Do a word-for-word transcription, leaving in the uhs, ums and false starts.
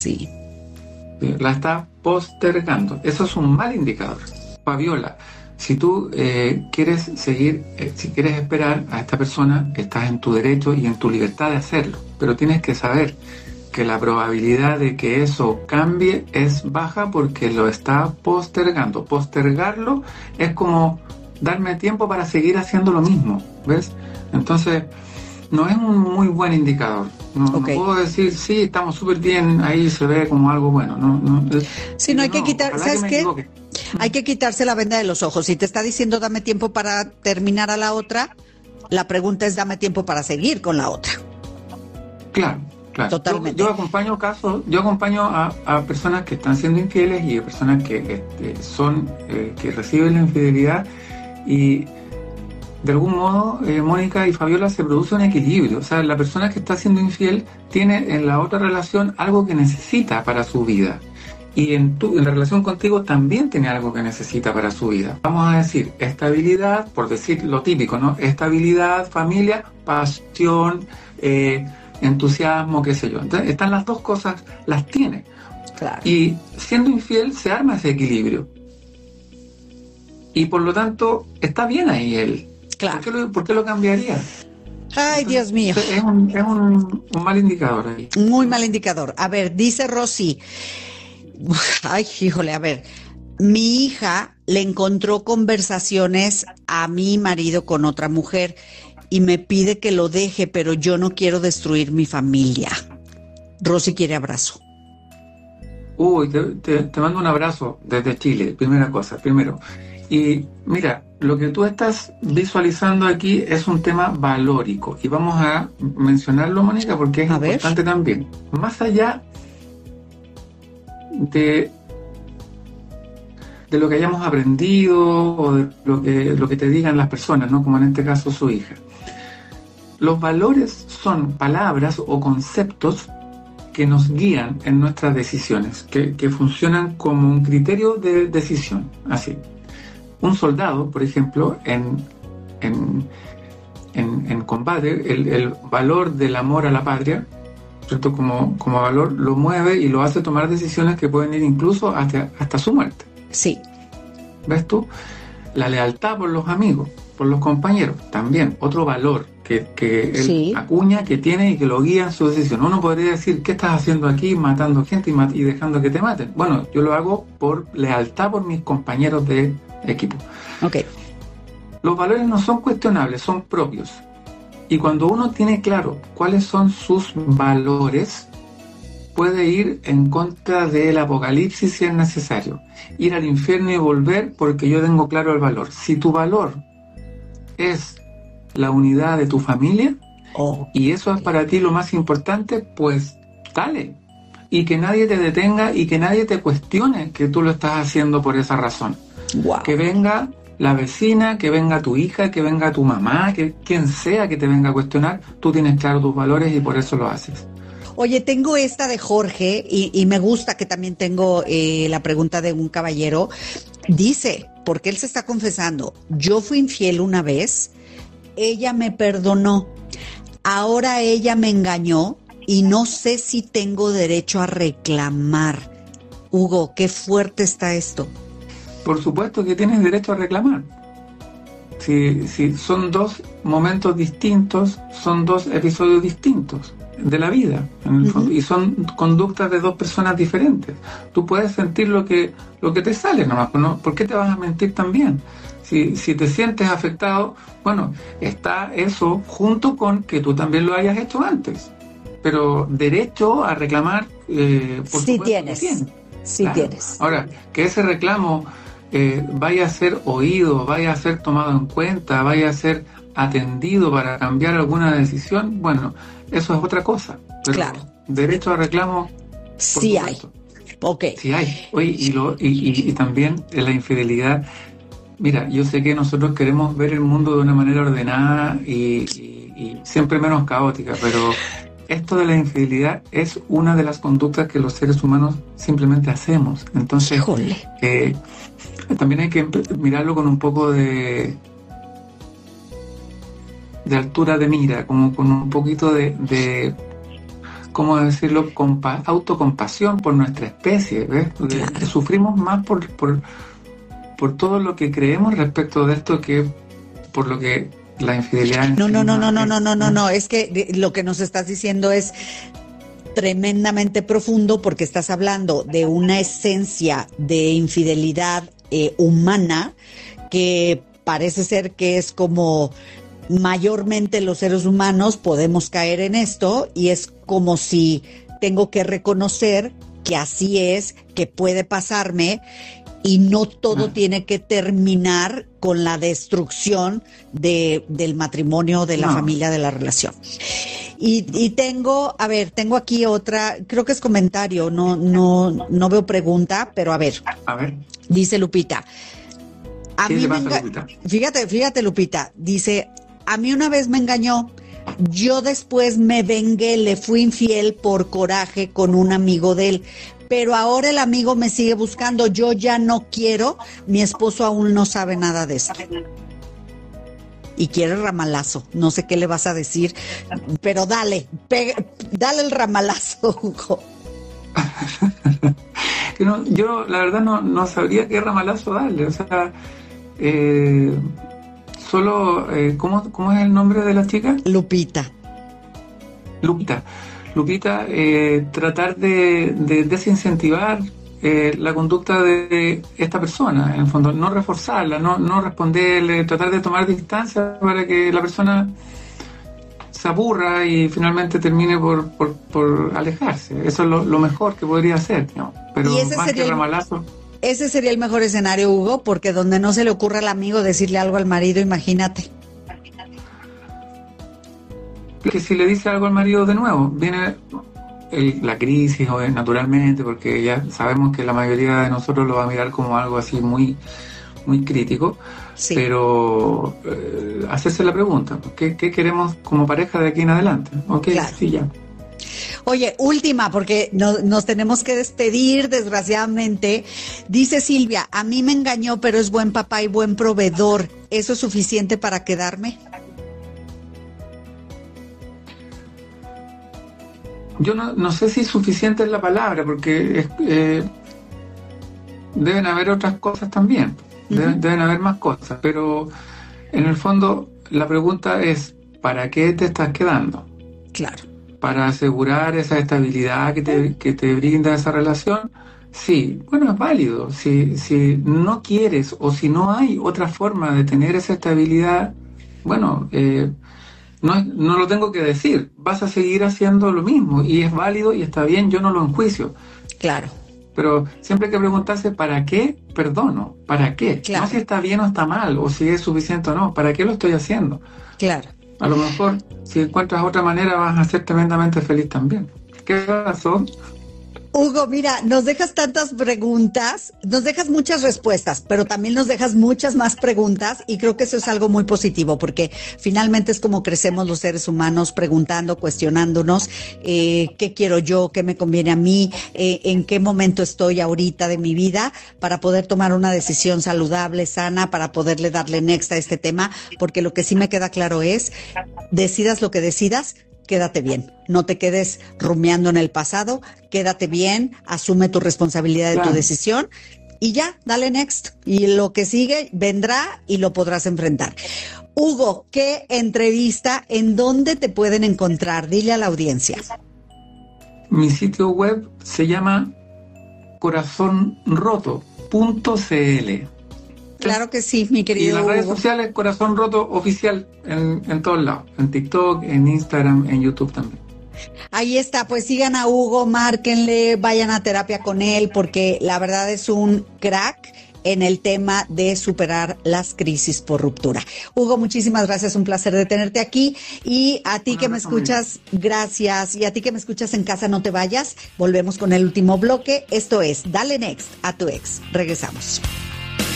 Sí. La está postergando. Eso es un mal indicador. Fabiola, si tú eh, quieres seguir, eh, si quieres esperar a esta persona, estás en tu derecho y en tu libertad de hacerlo, pero tienes que saber que la probabilidad de que eso cambie es baja porque lo está postergando. Postergarlo es como darme tiempo para seguir haciendo lo mismo, ¿ves? Entonces, no es un muy buen indicador. No, okay. no puedo decir, sí, estamos súper bien, ahí se ve como algo bueno. No, no, es, sí, no hay no, que quitar, ¿sabes qué? Equivoque. Hay que quitarse la venda de los ojos. Si te está diciendo dame tiempo para terminar a la otra, la pregunta es dame tiempo para seguir con la otra. Claro, claro. Totalmente. Yo, yo acompaño casos, yo acompaño a, a personas que están siendo infieles y a personas que este, son, eh, que reciben la infidelidad y de algún modo, eh, Mónica y Fabiola, se produce un equilibrio. O sea, la persona que está siendo infiel tiene en la otra relación algo que necesita para su vida. Y en, tu, en la relación contigo también tiene algo que necesita para su vida. Vamos a decir, estabilidad, por decir lo típico, ¿no? Estabilidad, familia, pasión, eh, entusiasmo, qué sé yo. Entonces, están las dos cosas, las tiene. Claro. Y siendo infiel se arma ese equilibrio. Y por lo tanto, está bien ahí él. Claro. ¿Por qué lo, por qué lo cambiaría? Ay, Dios mío. Es un, es un, un mal indicador ahí. Muy mal indicador. A ver, dice Rosy. Ay, híjole, a ver. Mi hija le encontró conversaciones a mi marido con otra mujer y me pide que lo deje, pero yo no quiero destruir mi familia. Rosy quiere abrazo. Uy, te, te, te mando un abrazo desde Chile, primera cosa, primero. Y mira, lo que tú estás visualizando aquí es un tema valórico y vamos a mencionarlo, Mónica, porque es a importante ver. también. Más allá de, de lo que hayamos aprendido o de lo que, lo que te digan las personas, ¿no? Como en este caso su hija. Los valores son palabras o conceptos que nos guían en nuestras decisiones, que, que funcionan como un criterio de decisión, así. Un soldado, por ejemplo, en, en, en, en combate, el, el valor del amor a la patria, ¿cierto? Como, como valor, lo mueve y lo hace tomar decisiones que pueden ir incluso hasta, hasta su muerte. Sí. ¿Ves tú? La lealtad por los amigos, por los compañeros, también, otro valor que, que él sí. acuña, que tiene y que lo guía en su decisión. Uno podría decir, ¿qué estás haciendo aquí matando gente y, mat- y dejando que te maten? Bueno, yo lo hago por lealtad por mis compañeros de equipo. Okay. Los valores no son cuestionables, son propios. Y cuando uno tiene claro cuáles son sus valores, puede ir en contra del apocalipsis si es necesario. Ir al infierno y volver porque yo tengo claro el valor. Si tu valor es la unidad de tu familia, oh. y eso es para ti lo más importante, pues dale. Y que nadie te detenga y que nadie te cuestione que tú lo estás haciendo por esa razón. Wow. Que venga la vecina, que venga tu hija, que venga tu mamá, que quien sea que te venga a cuestionar, tú tienes claro tus valores y por eso lo haces. Oye, tengo esta de Jorge y, y me gusta que también tengo eh, la pregunta de un caballero. Dice, porque él se está confesando, yo fui infiel una vez, ella me perdonó, ahora ella me engañó y no sé si tengo derecho a reclamar. Hugo, qué fuerte está esto. Por supuesto que tienes derecho a reclamar. Si, si son dos momentos distintos, son dos episodios distintos de la vida, en el uh-huh. fondo, y son conductas de dos personas diferentes. Tú puedes sentir lo que, lo que te sale nomás, ¿no? ¿Por qué te vas a mentir también? Si, si te sientes afectado, bueno, está eso junto con que tú también lo hayas hecho antes. Pero derecho a reclamar, eh, por sí supuesto tienes. que tienes. Sí claro. tienes. Ahora, que ese reclamo eh, vaya a ser oído, vaya a ser tomado en cuenta, vaya a ser atendido para cambiar alguna decisión, bueno, eso es otra cosa. Pero claro. Derecho a reclamo, sí hay. Ok. Sí hay. Oye, y, lo, y, y, y también la infidelidad. Mira, yo sé que nosotros queremos ver el mundo de una manera ordenada y, y, y siempre menos caótica, pero esto de la infidelidad es una de las conductas que los seres humanos simplemente hacemos. Entonces, eh, también hay que mirarlo con un poco de, de altura de mira, como con un poquito de, de, ¿cómo decirlo?, compa- autocompasión por nuestra especie, ¿ves? Claro. Que sufrimos más por, por, por todo lo que creemos respecto de esto que por lo que la infidelidad... No, no, no, no, no, no, no, no, no, es que lo que nos estás diciendo es tremendamente profundo porque estás hablando de una esencia de infidelidad eh, humana que parece ser que es como mayormente los seres humanos podemos caer en esto y es como si tengo que reconocer que así es, que puede pasarme y no todo ah. tiene que terminar con la destrucción de, del matrimonio, de la no. familia, de la relación. Y, y tengo, a ver, tengo aquí otra, creo que es comentario, no, no, no veo pregunta, pero a ver. A ver. Dice Lupita. A ¿Qué mí le me pasa, enga- Lupita? Fíjate, fíjate, Lupita, dice, a mí una vez me engañó, yo después me vengué, le fui infiel por coraje con un amigo de él, pero ahora el amigo me sigue buscando, yo ya no quiero, mi esposo aún no sabe nada de esto. Y quiere ramalazo, no sé qué le vas a decir, pero dale, pega, dale el ramalazo, Hugo. no, yo la verdad no, no sabría qué ramalazo darle, o sea, eh, solo, eh, ¿cómo, ¿cómo es el nombre de la chica? Lupita. Lupita. Lupita, eh, tratar de, de desincentivar eh, la conducta de esta persona, en el fondo, no reforzarla, no, no responderle, tratar de tomar distancia para que la persona se aburra y finalmente termine por, por, por alejarse. Eso es lo, lo mejor que podría hacer, ¿no? Pero más que ramalazo. Ese sería el mejor escenario, Hugo, porque donde no se le ocurra al amigo decirle algo al marido, imagínate. Que si le dice algo al marido de nuevo, viene el, la crisis, o naturalmente, porque ya sabemos que la mayoría de nosotros lo va a mirar como algo así muy, muy crítico, sí. Pero eh, hacerse la pregunta, ¿qué, ¿qué queremos como pareja de aquí en adelante? Ok, claro. Sí, ya. Oye, última, porque no, nos tenemos que despedir, desgraciadamente. Dice Silvia, a mí me engañó, pero es buen papá y buen proveedor. ¿Eso es suficiente para quedarme? Yo no, no sé si suficiente es la palabra, porque es, eh, deben haber otras cosas también, uh-huh. deben, deben haber más cosas, pero en el fondo la pregunta es, ¿para qué te estás quedando? Claro. ¿Para asegurar esa estabilidad que te, que te brinda esa relación? Sí, bueno, es válido. Si, si no quieres o si no hay otra forma de tener esa estabilidad, bueno, eh, No, no lo tengo que decir, vas a seguir haciendo lo mismo y es válido y está bien, yo no lo enjuicio. Claro. Pero siempre hay que preguntarse, ¿para qué perdono? ¿Para qué? Claro. No si está bien o está mal, o si es suficiente o no, ¿para qué lo estoy haciendo? Claro. A lo mejor, si encuentras otra manera, vas a ser tremendamente feliz también. ¿Qué pasó? Hugo, mira, nos dejas tantas preguntas, nos dejas muchas respuestas, pero también nos dejas muchas más preguntas y creo que eso es algo muy positivo porque finalmente es como crecemos los seres humanos preguntando, cuestionándonos eh, qué quiero yo, qué me conviene a mí, eh, en qué momento estoy ahorita de mi vida para poder tomar una decisión saludable, sana, para poderle darle next a este tema, porque lo que sí me queda claro es, decidas lo que decidas, quédate bien, no te quedes rumiando en el pasado, quédate bien, asume tu responsabilidad de claro. tu decisión y ya, dale next. Y lo que sigue vendrá y lo podrás enfrentar. Hugo, ¿qué entrevista? ¿En dónde te pueden encontrar? Dile a la audiencia. Mi sitio web se llama corazón roto punto c l. Claro que sí, mi querido Hugo. Y en las Hugo. redes sociales, Corazón Roto Oficial, en, en todos lados, en TikTok, en Instagram, en YouTube también. Ahí está, pues sigan a Hugo, márquenle, vayan a terapia con él, porque la verdad es un crack en el tema de superar las crisis por ruptura. Hugo, muchísimas gracias, un placer de tenerte aquí. Y a ti que me escuchas, gracias. Y a ti que me escuchas en casa, no te vayas. Volvemos con el último bloque. Esto es Dale Next a tu ex. Regresamos.